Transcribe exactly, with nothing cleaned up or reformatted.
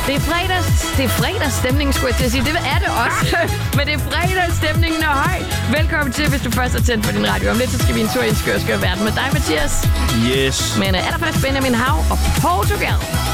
Det er fredags, det er fredagsstemning, skulle jeg til at sige. Det er det også. Men det er fredagsstemningen er høj. Velkommen til, hvis du først er tændt på din radio. Om lidt, så skal vi en tur i en skør, skør verden med dig, Mathias. Yes. Men uh, allerførst Benjamin Hav og Portugal.